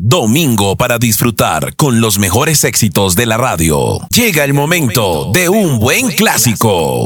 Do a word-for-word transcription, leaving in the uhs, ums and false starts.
Domingo para disfrutar con los mejores éxitos de la radio. Llega el momento de un buen clásico.